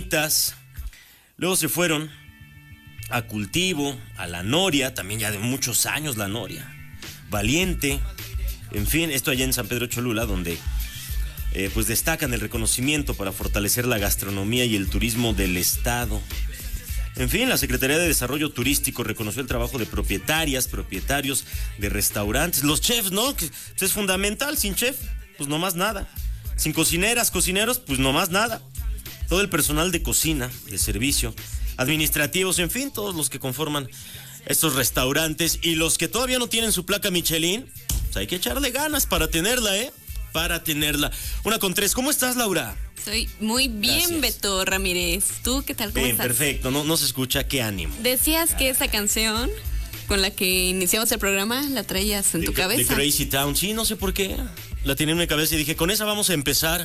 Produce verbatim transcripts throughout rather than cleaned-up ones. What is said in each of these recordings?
Sabritas. Luego se fueron a Cultivo, a La Noria, también ya de muchos años La Noria. Valiente, en fin, esto allá en San Pedro Cholula, donde eh, pues destacan el reconocimiento para fortalecer la gastronomía y el turismo del estado. En fin, la Secretaría de Desarrollo Turístico reconoció el trabajo de propietarias, propietarios de restaurantes, los chefs, ¿no? Que pues, es fundamental, sin chef, pues no más nada. Sin cocineras, cocineros, pues no más nada. Todo el personal de cocina, de servicio, administrativos, en fin, todos los que conforman estos restaurantes y los que todavía no tienen su placa Michelin, pues hay que echarle ganas para tenerla, ¿eh? Para tenerla. Una con tres. ¿Cómo estás, Laura? Soy muy bien, gracias. Beto Ramírez. ¿Tú qué tal? ¿Cómo bien, estás? Perfecto. No, no se escucha. Qué ánimo. Decías que esta canción con la que iniciamos el programa la traías en de, tu cabeza. De Crazy Town. Sí, no sé por qué. La tenía en mi cabeza y dije, con esa vamos a empezar.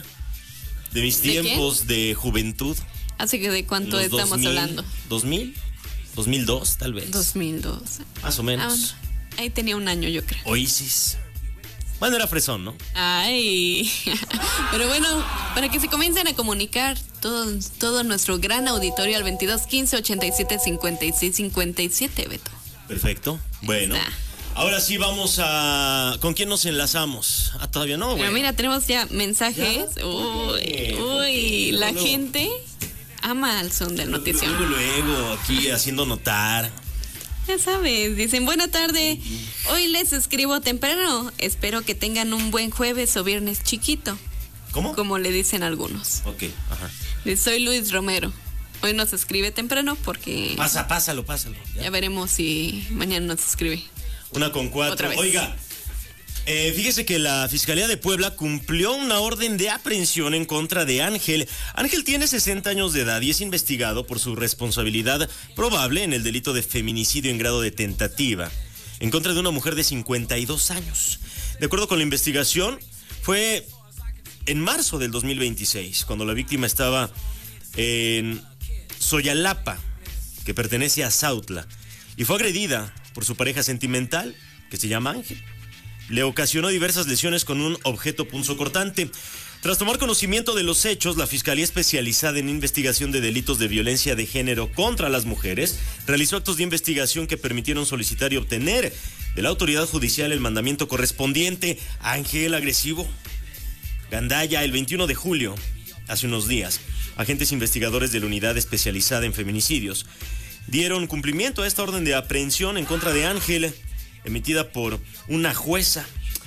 De mis ¿De tiempos qué? de juventud. Así que ¿de cuánto Los estamos dos mil, hablando? ¿dos mil? ¿dos mil dos, tal vez? dos mil dos. Más o menos. Ah, ahí tenía un año, yo creo. Oasis. Bueno, era fresón, ¿no? Ay, pero bueno, para que se comiencen a comunicar todo, todo nuestro gran auditorio al veintidós quince ochenta y siete cincuenta y seis cincuenta y siete, Beto. Perfecto. Bueno, ahora sí vamos a... ¿Con quién nos enlazamos? Ah, todavía no, güey. Pero mira, tenemos ya mensajes. ¿Ya? Uy, uy, la luego, gente ama al son del notición. Luego, luego, aquí haciendo notar. Ya sabes, dicen, buena tarde, hoy les escribo temprano, espero que tengan un buen jueves o viernes chiquito. ¿Cómo? Como le dicen algunos. Ok, ajá. Soy Luis Romero, hoy nos escribe temprano porque... Pasa, pásalo, pásalo. Ya, ya veremos si mañana nos escribe. Una con cuatro. Otra vez. Oiga, eh, fíjese que la Fiscalía de Puebla cumplió una orden de aprehensión en contra de Ángel. Ángel tiene sesenta años de edad y es investigado por su responsabilidad probable en el delito de feminicidio en grado de tentativa en contra de una mujer de cincuenta y dos años. De acuerdo con la investigación, fue en marzo del dos mil veintiséis, cuando la víctima estaba en Soyalapa, que pertenece a Zautla, y fue agredida por su pareja sentimental, que se llama Ángel. Le ocasionó diversas lesiones con un objeto punzocortante. Tras tomar conocimiento de los hechos, la Fiscalía Especializada en Investigación de Delitos de Violencia de Género contra las Mujeres realizó actos de investigación que permitieron solicitar y obtener de la autoridad judicial el mandamiento correspondiente. Ángel agresivo. Gandaya, el veintiuno de julio, hace unos días, agentes investigadores de la Unidad Especializada en Feminicidios dieron cumplimiento a esta orden de aprehensión en contra de Ángel, emitida por una jueza.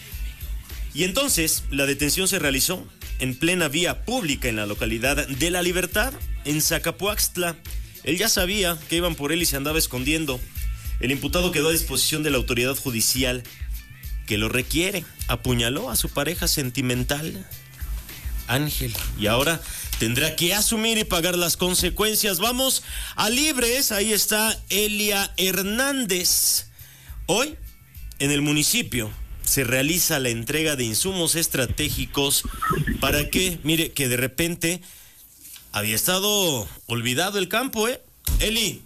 Y entonces la detención se realizó en plena vía pública en la localidad de La Libertad, en Zacapuaxtla. Él ya sabía que iban por él y se andaba escondiendo. El imputado quedó a disposición de la autoridad judicial que lo requiere. Apuñaló a su pareja sentimental, Ángel, y ahora tendrá que asumir y pagar las consecuencias. Vamos a Libres, ahí está Elia Hernández. Hoy, en el municipio, se realiza la entrega de insumos estratégicos para que, mire, que de repente había estado olvidado el campo, ¿eh? Eli.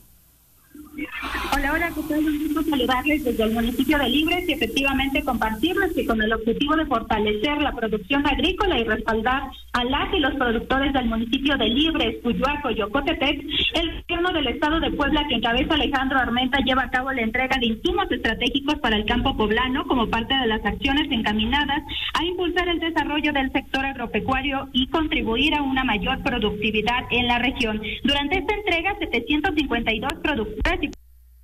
Hola, hola, ¿qué tal? Un gusto saludarles desde el municipio de Libres y efectivamente compartirles que con el objetivo de fortalecer la producción agrícola y respaldar a las y los productores del municipio de Libres, Cuyoaco y Ocotepec, el gobierno del estado de Puebla, que encabeza Alejandro Armenta, lleva a cabo la entrega de insumos estratégicos para el campo poblano como parte de las acciones encaminadas a impulsar el desarrollo del sector agropecuario y contribuir a una mayor productividad en la región. Durante esta entrega, setecientos cincuenta y dos productores y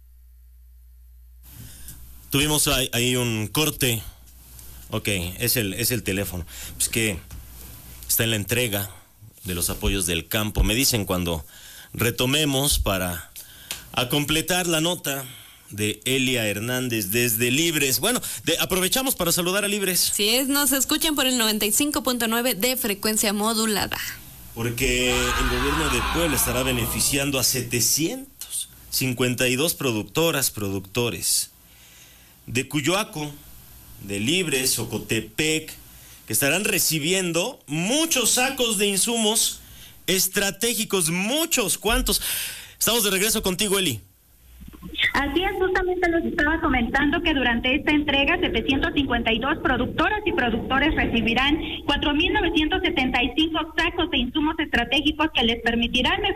Tuvimos ahí, ahí un corte. Ok, es el, es el teléfono. Pues que está en la entrega de los apoyos del campo. Me dicen cuando retomemos para a completar la nota de Elia Hernández desde Libres. Bueno, de, aprovechamos para saludar a Libres. Sí, es, nos escuchan por el noventa y cinco punto nueve de frecuencia modulada. Porque el gobierno de Puebla estará beneficiando a setecientos cincuenta y dos productoras, productores de Cuyoaco, de Libres, Ocotepec, que estarán recibiendo muchos sacos de insumos estratégicos, muchos, ¿cuántos? Estamos de regreso contigo, Eli. Así es, justamente les estaba comentando que durante esta entrega setecientos cincuenta y dos productoras y productores recibirán cuatro mil novecientos setenta y cinco sacos de insumos estratégicos que les permitirán